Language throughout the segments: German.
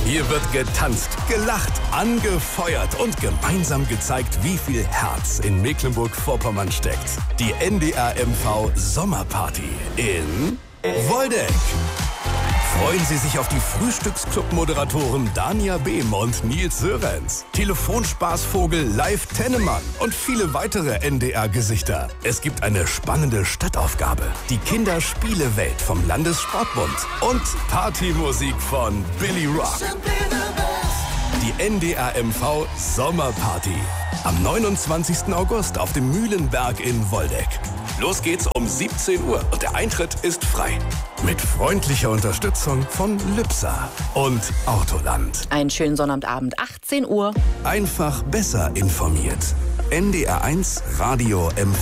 Hier wird getanzt, gelacht, angefeuert und gemeinsam gezeigt, wie viel Herz in Mecklenburg-Vorpommern steckt. Die NDR MV Sommerparty in Woldeck. Freuen Sie sich auf die Frühstücksclub-Moderatoren Dania Behm und Nils Sörenz, Telefonspaßvogel Live Tennemann und viele weitere NDR-Gesichter. Es gibt eine spannende Stadtaufgabe, die Kinderspielewelt vom Landessportbund und Partymusik von Billy Rock. Die NDR MV Sommerparty am 29. August auf dem Mühlenberg in Woldeck. Los geht's um 17 Uhr und der Eintritt ist frei. Mit freundlicher Unterstützung von Lübser und Autoland. Einen schönen Sonnabendabend, 18 Uhr. Einfach besser informiert. NDR1 Radio MV.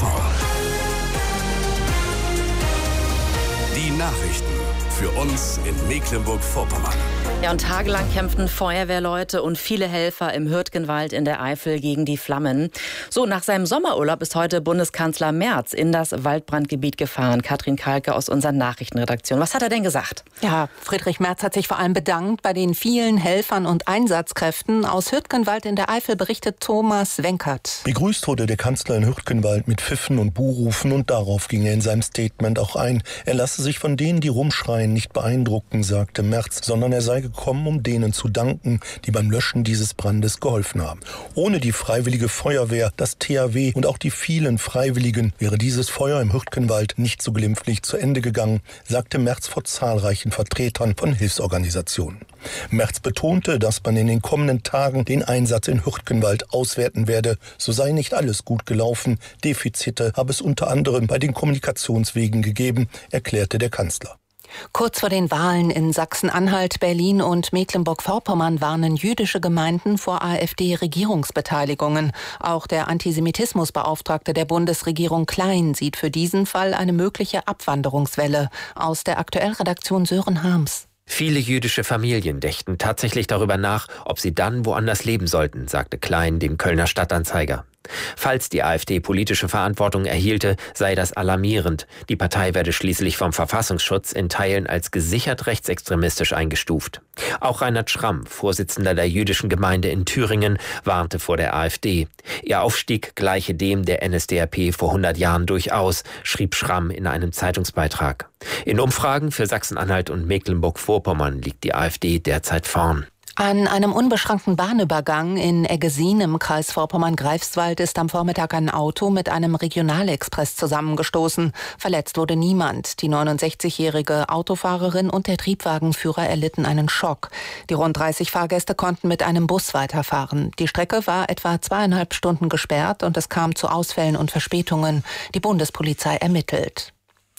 Die Nachrichten für uns in Mecklenburg-Vorpommern. Ja, und tagelang kämpften Feuerwehrleute und viele Helfer im Hürtgenwald in der Eifel gegen die Flammen. So, nach seinem Sommerurlaub ist heute Bundeskanzler Merz in das Waldbrandgebiet gefahren. Katrin Kalke aus unserer Nachrichtenredaktion. Was hat er denn gesagt? Ja, Friedrich Merz hat sich vor allem bedankt bei den vielen Helfern und Einsatzkräften. Aus Hürtgenwald in der Eifel berichtet Thomas Wenkert. Begrüßt wurde der Kanzler in Hürtgenwald mit Pfiffen und Buhrufen und darauf ging er in seinem Statement auch ein. Er lasse sich von denen, die rumschreien, nicht beeindrucken, sagte Merz, sondern er sei gekommen, um denen zu danken, die beim Löschen dieses Brandes geholfen haben. Ohne die Freiwillige Feuerwehr, das THW und auch die vielen Freiwilligen wäre dieses Feuer im Hürtgenwald nicht so glimpflich zu Ende gegangen, sagte Merz vor zahlreichen Vertretern von Hilfsorganisationen. Merz betonte, dass man in den kommenden Tagen den Einsatz in Hürtgenwald auswerten werde. So sei nicht alles gut gelaufen. Defizite habe es unter anderem bei den Kommunikationswegen gegeben, erklärte der Kanzler. Kurz vor den Wahlen in Sachsen-Anhalt, Berlin und Mecklenburg-Vorpommern warnen jüdische Gemeinden vor AfD-Regierungsbeteiligungen. Auch der Antisemitismusbeauftragte der Bundesregierung Klein sieht für diesen Fall eine mögliche Abwanderungswelle. Aus der Aktuellredaktion Sören Harms. Viele jüdische Familien dächten tatsächlich darüber nach, ob sie dann woanders leben sollten, sagte Klein dem Kölner Stadtanzeiger. Falls die AfD politische Verantwortung erhielte, sei das alarmierend. Die Partei werde schließlich vom Verfassungsschutz in Teilen als gesichert rechtsextremistisch eingestuft. Auch Reinhard Schramm, Vorsitzender der jüdischen Gemeinde in Thüringen, warnte vor der AfD. Ihr Aufstieg gleiche dem der NSDAP vor 100 Jahren durchaus, schrieb Schramm in einem Zeitungsbeitrag. In Umfragen für Sachsen-Anhalt und Mecklenburg-Vorpommern liegt die AfD derzeit vorn. An einem unbeschrankten Bahnübergang in Eggesin im Kreis Vorpommern-Greifswald ist am Vormittag ein Auto mit einem Regionalexpress zusammengestoßen. Verletzt wurde niemand. Die 69-jährige Autofahrerin und der Triebwagenführer erlitten einen Schock. Die rund 30 Fahrgäste konnten mit einem Bus weiterfahren. Die Strecke war etwa 2,5 Stunden gesperrt und es kam zu Ausfällen und Verspätungen. Die Bundespolizei ermittelt.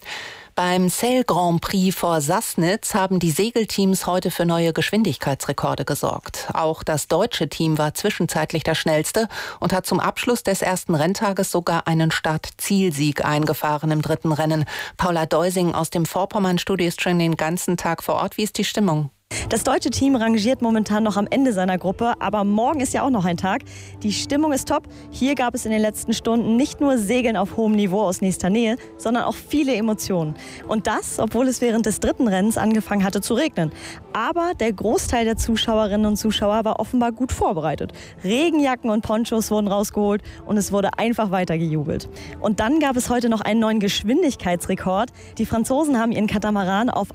Beim Sail Grand Prix vor Sassnitz haben die Segelteams heute für neue Geschwindigkeitsrekorde gesorgt. Auch das deutsche Team war zwischenzeitlich das schnellste und hat zum Abschluss des ersten Renntages sogar einen Start-Zielsieg eingefahren im dritten Rennen. Paula Deusing aus dem Vorpommern-Studio ist schon den ganzen Tag vor Ort. Wie ist die Stimmung? Das deutsche Team rangiert momentan noch am Ende seiner Gruppe, aber morgen ist ja auch noch ein Tag. Die Stimmung ist top. Hier gab es in den letzten Stunden nicht nur Segeln auf hohem Niveau aus nächster Nähe, sondern auch viele Emotionen. Und das, obwohl es während des dritten Rennens angefangen hatte zu regnen. Aber der Großteil der Zuschauerinnen und Zuschauer war offenbar gut vorbereitet. Regenjacken und Ponchos wurden rausgeholt und es wurde einfach weiter gejubelt. Und dann gab es heute noch einen neuen Geschwindigkeitsrekord. Die Franzosen haben ihren Katamaran auf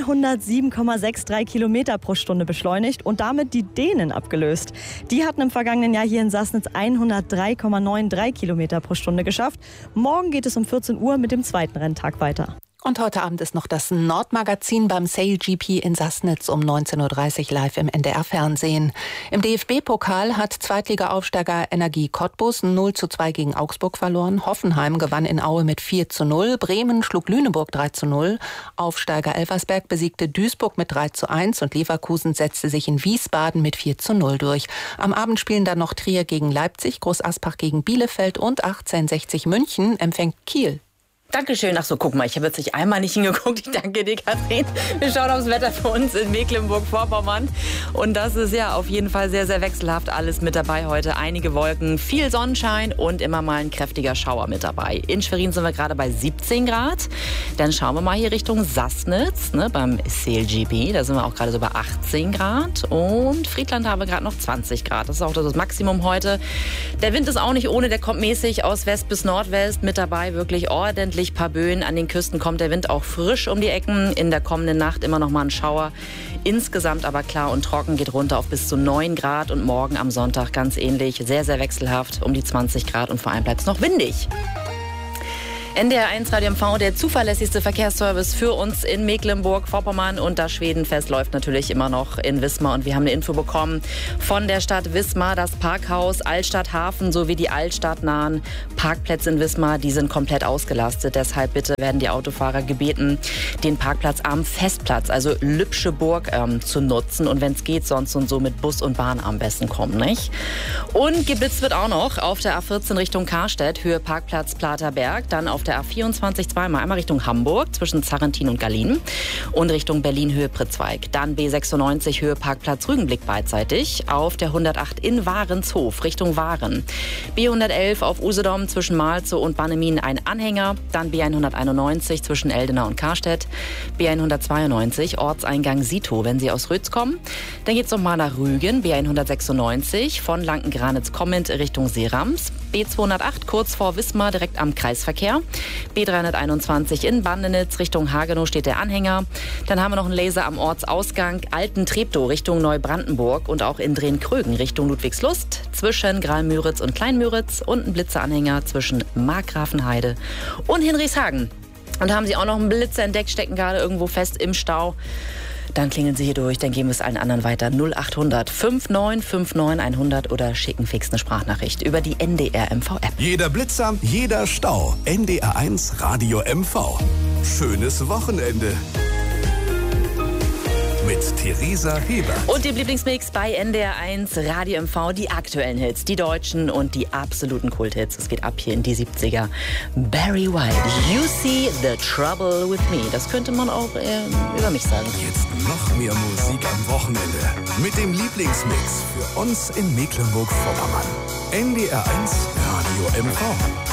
107,63 Kilometer pro Stunde beschleunigt und damit die Dänen abgelöst. Die hatten im vergangenen Jahr hier in Sassnitz 103,93 Kilometer pro Stunde geschafft. Morgen geht es um 14 Uhr mit dem zweiten Renntag weiter. Und heute Abend ist noch das Nordmagazin beim Sail GP in Sassnitz um 19.30 Uhr live im NDR-Fernsehen. Im DFB-Pokal hat Zweitliga-Aufsteiger Energie Cottbus 0:2 gegen Augsburg verloren. Hoffenheim gewann in Aue mit 4:0. Bremen schlug Lüneburg 3:0. Aufsteiger Elversberg besiegte Duisburg mit 3:1 und Leverkusen setzte sich in Wiesbaden mit 4:0 durch. Am Abend spielen dann noch Trier gegen Leipzig, Groß Asbach gegen Bielefeld und 1860 München empfängt Kiel. Dankeschön. Ach so, guck mal, ich habe jetzt nicht einmal nicht hingeguckt. Ich danke dir, Katrin. Wir schauen aufs Wetter für uns in Mecklenburg-Vorpommern. Und das ist ja auf jeden Fall sehr, sehr wechselhaft alles mit dabei heute. Einige Wolken, viel Sonnenschein und immer mal ein kräftiger Schauer mit dabei. In Schwerin sind wir gerade bei 17 Grad. Dann schauen wir mal hier Richtung Sassnitz, beim CLGB. Da sind wir auch gerade so bei 18 Grad. Und Friedland haben wir gerade noch 20 Grad. Das ist auch das Maximum heute. Der Wind ist auch nicht ohne. Der kommt mäßig aus West bis Nordwest mit dabei. Wirklich ordentlich. Paar Böen. An den Küsten kommt der Wind auch frisch um die Ecken. In der kommenden Nacht immer noch mal ein Schauer. Insgesamt aber klar und trocken, geht runter auf bis zu 9 Grad. Und morgen am Sonntag ganz ähnlich. Sehr, sehr wechselhaft um die 20 Grad. Und vor allem bleibt es noch windig. NDR 1 Radio MV, der zuverlässigste Verkehrsservice für uns in Mecklenburg-Vorpommern. Und das Schwedenfest läuft natürlich immer noch in Wismar. Und wir haben eine Info bekommen von der Stadt Wismar. Das Parkhaus Altstadthafen sowie die altstadtnahen Parkplätze in Wismar, die sind komplett ausgelastet. Deshalb bitte werden die Autofahrer gebeten, den Parkplatz am Festplatz, also Lübsche Burg, zu nutzen. Und wenn es geht, sonst und so mit Bus und Bahn am besten kommen, nicht? Und geblitzt wird auch noch auf der A14 Richtung Karstedt, Höhe Parkplatz Platerberg. Dann auf der A24 zweimal, einmal Richtung Hamburg zwischen Zarrentin und Gallien und Richtung Berlin Höhe Pritzweig. Dann B96 Höhe Parkplatz Rügenblick beidseitig. Auf der 108 in Warenshof Richtung Waren. B111 auf Usedom zwischen Malzow und Bannemin ein Anhänger. Dann B191 zwischen Eldena und Karstedt. B192 Ortseingang Sito, wenn Sie aus Rötz kommen. Dann geht es nochmal nach Rügen. B196 von Lankengranitz kommend Richtung Seerams. B208 kurz vor Wismar direkt am Kreisverkehr. B321 in Bandenitz Richtung Hagenow steht der Anhänger. Dann haben wir noch einen Laser am Ortsausgang Alten-Treptow Richtung Neubrandenburg und auch in Drehn-Krögen Richtung Ludwigslust zwischen Graal-Müritz und Klein-Müritz und ein Blitzeranhänger zwischen Markgrafenheide und Hinrichshagen. Und da haben Sie auch noch einen Blitzer entdeckt, stecken gerade irgendwo fest im Stau. Dann klingeln Sie hier durch, dann geben wir es allen anderen weiter. 0800 5959 100 oder schicken fix eine Sprachnachricht über die NDR MV App. Jeder Blitzer, jeder Stau. NDR 1 Radio MV. Schönes Wochenende. Mit Theresa Heber. Und dem Lieblingsmix bei NDR 1 Radio MV, die aktuellen Hits, die deutschen und die absoluten Kulthits. Es geht ab hier in die 70er. Barry White, You See the Trouble with Me. Das könnte man auch über mich sagen. Jetzt noch mehr Musik am Wochenende. Mit dem Lieblingsmix für uns in Mecklenburg-Vorpommern. NDR 1 Radio MV.